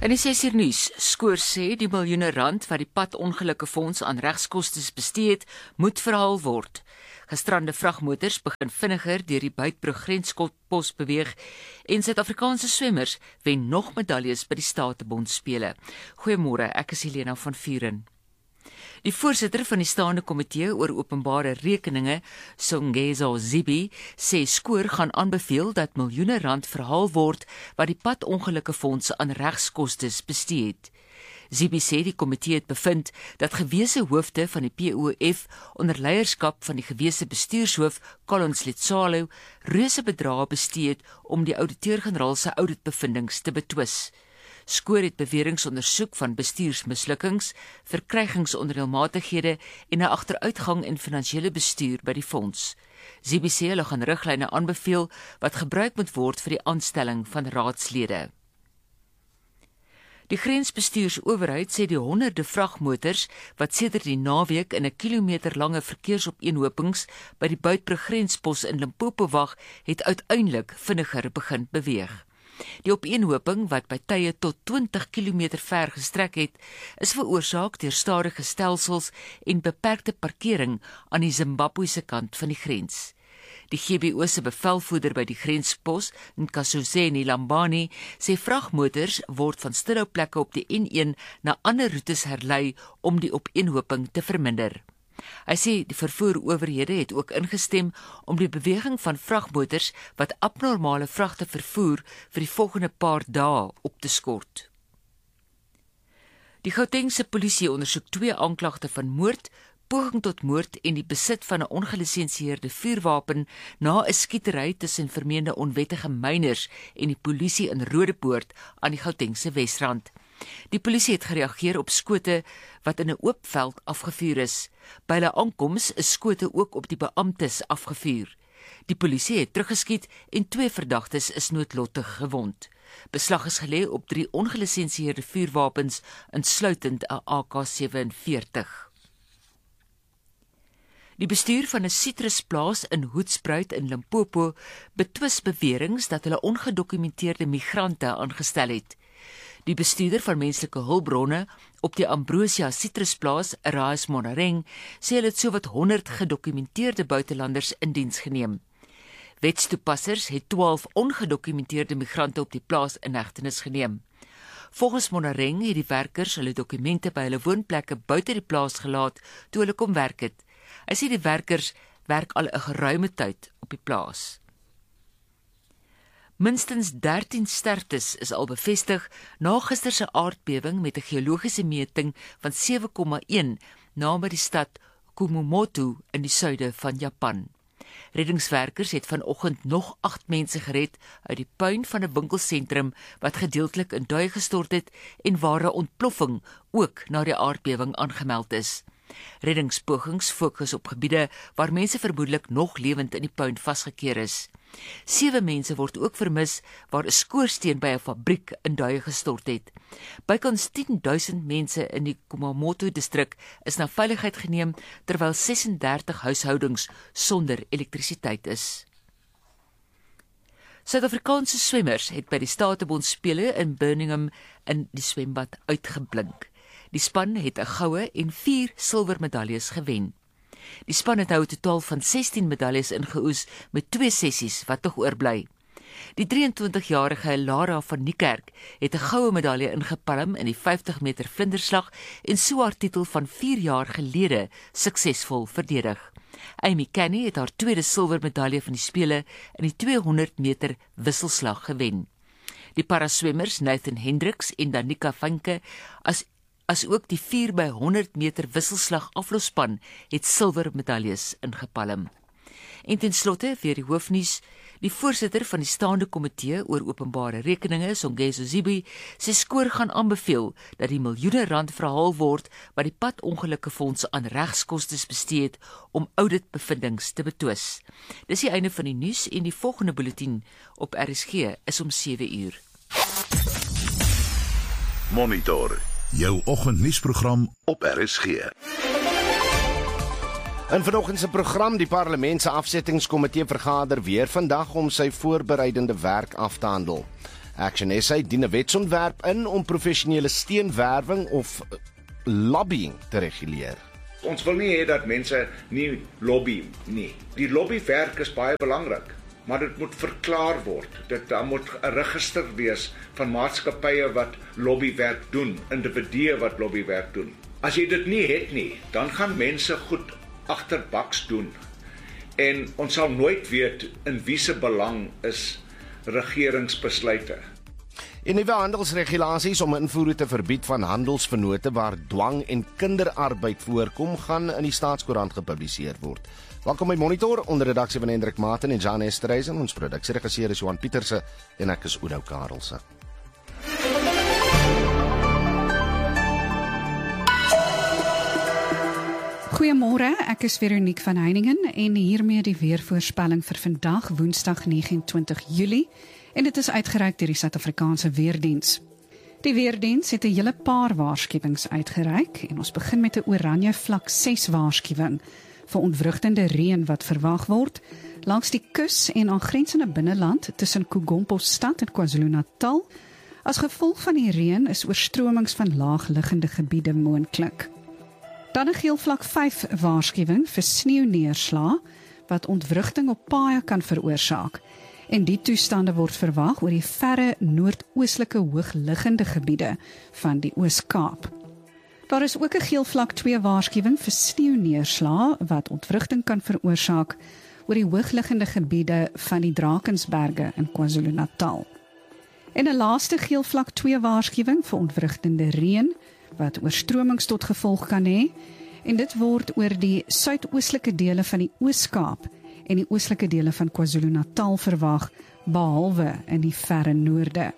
In die 6 uur nuus, Skoor sê die miljoene rand wat die padongelukkefonds aan regskostes bestee het, moet verhaal word. Gestrande vragmotors begin vinniger deur die Buitbrug grenspos beweeg en Suid-Afrikaanse swemmers wen nog medaljes by die Statebond spele. Goeiemôre, ek is Helena van Vuren. Die voorsitter van die staande komitee oor openbare rekeninge, Songezo Zibi, sê Skoor gaan aanbeveel dat miljoene rand verhaal word wat die padongelukkefonds aan regskostes bestee het. Zibi sê die komitee het bevind dat gewese hoofde van die POF onder leierskap van die gewese bestuurshoof Collins Letsalo reuse bedrae bestee het om die ouditeur-generaal se auditbevindings te betwis. Skoor het beweringe ondersoek van bestuursmislukkings, verkrygingsonreëlmatighede en 'n agteruitgang in finansiële bestuur by die fonds. Zibi sê hulle gaan riglyne aanbeveel wat gebruik moet word vir die aanstelling van raadslede. Die grensbestuursowerheid sê die honderde vragmotors wat sedert die naweek in 'n kilometerlange verkeersopeenhopings by die Buitbrug grenspos in Limpopo wag, het uiteindelik vinniger begin beweeg. Die opeenhoping, wat by tye tot 20 km ver gestrek het, is veroorsaak deur stadige stelsels en beperkte parkering aan die Zimbabwese kant van die grens. Die GBO se bevelvoerder by die grenspos, Nkosazana Lambani, sê vragmotors word van stilhouplekke op die N1 na ander roetes herlei om die opeenhoping te verminder. Hy sê die vervoerowerhede het ook ingestem om die beweging van vragmotors wat abnormale vragte vervoer vir die volgende paar dae op te skort. Die Gautengse polisie ondersoek 2 aanklagte van moord, poging tot moord en die besit van 'n ongelisensieerde vuurwapen na 'n skietery tussen vermeende onwettige myners en die polisie in Rodepoort aan die Gautengse Wesrand. Die polisie het gereageer op skote wat in 'n oop veld afgevuur is. By hulle aankoms is skote ook op die beamptes afgevuur. Die polisie het teruggeskiet en 2 verdagtes is noodlottig gewond. Beslag is gelê op 3 ongelisensieerde vuurwapens, insluitend 'n AK-47. Die bestuur van 'n sitrusplaas in Hoedspruit in Limpopo betwis beweringe dat hulle ongedokumenteerde migrante aangestel het. Die bestuurder van menslike hulpbronne op die Ambrosia sitrusplaas, Rais Monareng, sê hulle het sowat 100 gedokumenteerde buitelanders in diens geneem. Wetstoepassers het 12 ongedokumenteerde migrante op die plaas in hegtenis geneem. Volgens Monareng het die werkers hulle dokumente by hulle woonplekke buite die plaas gelaat toe hulle kom werk het. Hy sê die werkers werk al 'n geruime tyd op die plaas. Minstens 13 sterftes is al bevestig na gister se aardbewing met 'n geologiese meting van 7,1 naby die stad Kumamoto in die suide van Japan. Reddingswerkers het vanoggend nog 8 mense gered uit die puin van 'n winkelsentrum wat gedeeltelik in duie gestort het en waar 'n ontploffing ook na die aardbewing aangemeld is. Reddingspogings fokus op gebiede waar mense vermoedelik nog lewend in die puin vasgekeer is. 7 mense word ook vermis waar 'n skoorsteen by 'n fabriek in duie gestort het. Bykans 10.000 mense in die Kumamoto-distrik is na veiligheid geneem terwyl 36 huishoudings sonder elektrisiteit is. Suid-Afrikaanse swemmers het by die Statebond spele in Birmingham in die swembad uitgeblink. Die span het 'n goue en 4 silwermedaljes gewen. Die span het nou 'n totaal van 16 medaljes ingeoes met 2 sessies wat nog oorbly. Die 23-jarige Lara van Niekerk het 'n goue medalje ingepalm in die 50 meter vlinderslag en so haar titel van 4 jaar gelede suksesvol verdedig. Amy Kenny het haar 2de silwermedalje van die spele in die 200 meter wisselslag gewen. Die paraswemmers Nathan Hendricks en Danica Vanke as ook die 4x100 meter wisselslag aflosspan het silwermedaljes ingepalm. En ten slotte weer die hoofnuus. Die voorsitter van die staande komitee oor openbare rekeninge, Songezo Zibi, sê Skoor gaan aanbeveel dat die miljoene rand verhaal word wat die padongelukkefonds aan regskostes bestee het om auditbevindings te betwis. Dis die einde van die nuus en die volgende bulletin op RSG is om 7 uur. Monitor. Jou oggendnuusprogram op RSG. In vanoggend se program, die Parlement se afsettingskomitee vergader weer vandag om sy voorbereidende werk af te handel. Action SA dien 'n wetsontwerp in om professionele steenwerwing of lobbying te reguleer. Ons wil nie hê dat mense nie lobby nie. Die lobbywerk is baie belangrik, maar dit moet verklaar word. Daar moet 'n register wees van maatskappye wat lobbywerk doen, individue wat lobbywerk doen. As jy dit nie het nie, dan gaan mense goed agterbaks doen. En ons sal nooit weet in wie se belang is regeringsbesluite. En nuwe handelsregulasies om invoere te verbied van handelsvennote waar dwang en kinderarbeid voorkom, gaan in die Staatskoerant gepubliseer word. Welkom by Monitor, onder redaksie van Hendrik Maten en Jan Esterhuizen. Ons produksieregisseur is Johan Pieterse en ek is Oudo Karelse. Goeiemôre, ek is Veronique van Heiningen en hiermee die weervoorspelling vir vandag, Woensdag 29 Julie, en dit is uitgereik deur die Suid-Afrikaanse Weerdiens. Die Weerdiens het 'n hele paar waarskuwings uitgereik en ons begin met 'n oranje vlak 6 waarskuwing vir ontwrigtende reën wat verwag word langs die kus en aangrensende binneland tussen Kugompo-stad en KwaZulu-Natal. As gevolg van die reën is oorstromings van laagliggende gebiede moontlik. Dan 'n geel vlak 5 waarskuwing vir sneeuneerslae wat ontwrigting op paaie kan veroorsaak. En die toestande word verwag oor die verre noordoostelike hoogliggende gebiede van die Oos-Kaap. Daar is ook 'n geel vlak 2 waarskuwing vir sneeuneerslae wat ontwrigting kan veroorsaak oor die hoogliggende gebiede van die Drakensberge in KwaZulu-Natal. En 'n laaste geel vlak 2 waarskuwing vir ontwrigtende reën wat oorstromings tot gevolg kan hê, en dit word oor die suidoostelike dele van die Oos-Kaap en die oostelike dele van KwaZulu-Natal verwag, behalwe in die verre noorde.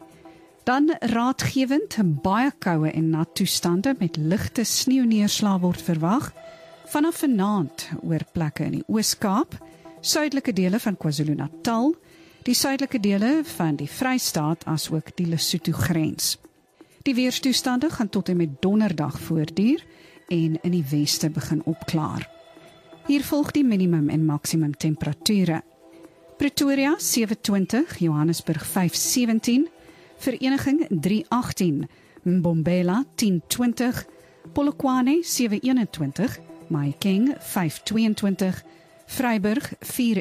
Dan raadgewend, baie koue en nat toestande met ligte sneeuneerslae word verwag, vanaf vanaand oor plekke in die Oos-Kaap, suidelike dele van KwaZulu-Natal, die suidelike dele van die Vrystaat as ook die Lesotho-grens. Die weerstoestande gaan tot en met donderdag voortduur en in die weste begin opklaar. Hier volg die minimum en maksimum temperature. Pretoria 27, Johannesburg 5:17, Vereniging 3:18, Mbombela 10:20, Polokwane 7:21, Mahikeng 5:22, Vryburg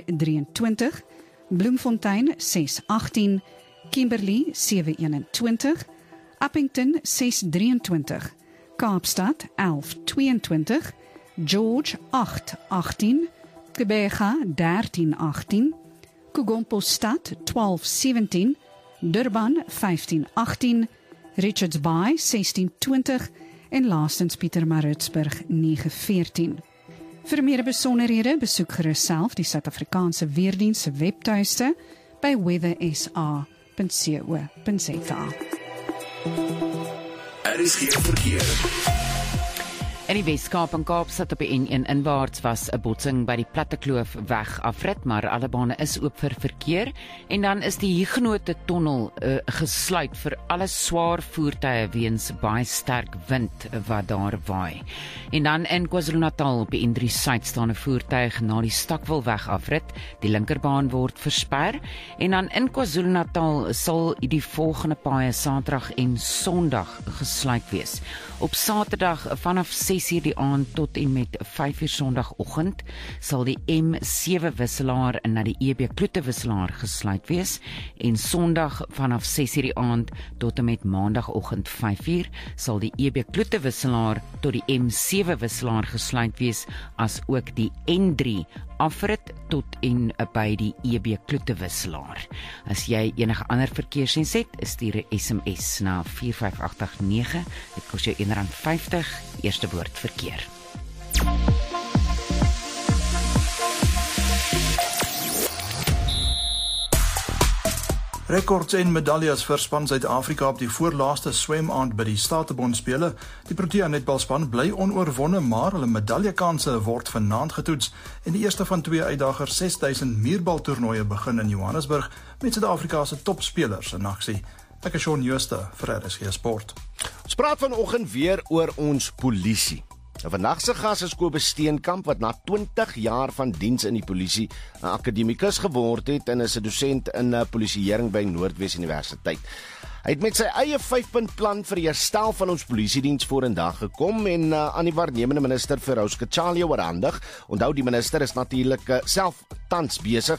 4:23, Bloemfontein 6:18, Kimberley 7:21, Appington 6:23, Kaapstad 11:22, George 8:18, Gqeberha 13:18, Kugompo-stad 12:17, Durban 15:18, Richards Bay 16:20 en laastens Pietermaritzburg 9:14. Vir meer besonderhede besoek gerus self die Suid-Afrikaanse Weerdiens se webtuiste by weathersa.co.za. RSG verkeer. In die Wes-Kaap en Kaapstad op die N1 inwaarts was 'n botsing by die Plattekloof weg afrit, maar alle bane is oop vir verkeer. En dan is die Huguenot tunnel gesluit vir alle swaar voertuie weens baie sterk wind wat daar waai. En dan in KwaZulu-Natal op die N3 Suid staan 'n voertuig na die Stakwilweg afrit. Die linkerbaan word versper. En dan in KwaZulu-Natal sal die volgende paaie Saterdag en Sondag gesluit wees. Op Saterdag vanaf 6:00 die aand tot en met 5:00 Sondagoggend sal die M7 wisselaar na die EB Kloete wisselaar gesluit wees en Sondag vanaf 6:00 die aand tot en met Maandagoggend 5:00 sal die EB Kloete wisselaar tot die M7 wisselaar gesluit wees, as ook die N3 afrit tot en by die EB Kloete wisselaar. As jy enige ander verkeersdiens het, stuur 'n SMS na 45889. Dit kos jou R1.50, eerste woord verkeer. Rekords en medaljes vir span Suid-Afrika op die voorlaaste swemaand by die Statebond spele. Die Protea netbalspan bly onoorwonne, maar hulle medaljekanse word vanaand getoets en die eerste van 2 uitdagers 6000 muurbaltoernooie begin in Johannesburg met Suid-Afrika se topspelers in aksie. Ek is Shaun Jooste vir RSG Sport. Ons praat vanoggend weer oor ons polisie. Vandag se gas is Kobus Steenkamp wat na 20 jaar van diens in die polisie 'n akademikus geword het en is 'n dosent in polisieering by Noordwes Universiteit. Hy het met sy eie 5-punt plan vir die herstel van ons polisiediens vorendag gekom en aan die waarnemende minister vir Rauske Chali oorhandig. Onthou die minister is natuurlik self tans besig